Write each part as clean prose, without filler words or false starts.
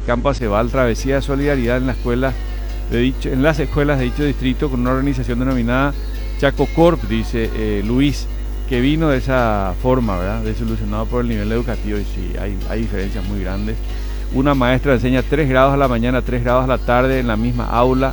Campo Aceval, travesía de solidaridad en en las escuelas de dicho distrito con una organización denominada Chaco Corp, dice Luis, que vino de esa forma, ¿verdad? Desilusionado por el nivel educativo, y sí, hay diferencias muy grandes. Una maestra enseña 3 grados a la mañana, 3 grados a la tarde en la misma aula,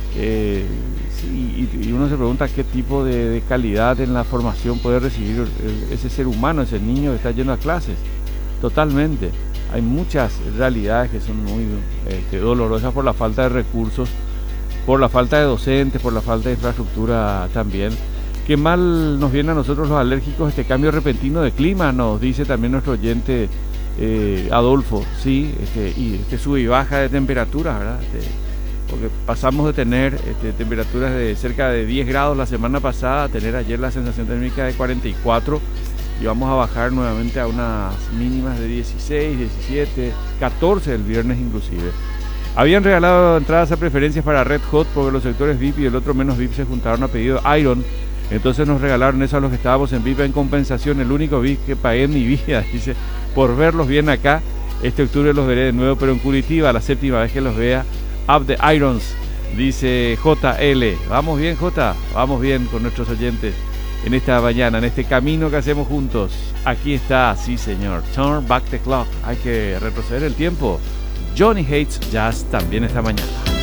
sí, y uno se pregunta qué tipo de calidad en la formación puede recibir ese ser humano, ese niño que está yendo a clases. Totalmente. Hay muchas realidades que son muy dolorosas por la falta de recursos, por la falta de docentes, por la falta de infraestructura también. Qué mal nos viene a nosotros los alérgicos este cambio repentino de clima, nos dice también nuestro oyente Adolfo, sí, y sube y baja de temperaturas, ¿verdad? Porque pasamos de tener temperaturas de cerca de 10 grados la semana pasada a tener ayer la sensación térmica de 44, y vamos a bajar nuevamente a unas mínimas de 16, 17, 14 el viernes inclusive. Habían regalado entradas a preferencias para Red Hot porque los sectores VIP y el otro menos VIP se juntaron a pedido Iron. Entonces nos regalaron eso a los que estábamos en VIP en compensación. El único VIP que pagué en mi vida, dice, por verlos bien acá. Este octubre los veré de nuevo, pero en Curitiba, la 7ª vez que los vea. Up the Irons, dice JL. Vamos bien, J, vamos bien con nuestros oyentes en esta mañana, en este camino que hacemos juntos. Aquí está, sí señor, Turn Back the Clock. Hay que retroceder el tiempo. Johnny Hates Jazz también esta mañana.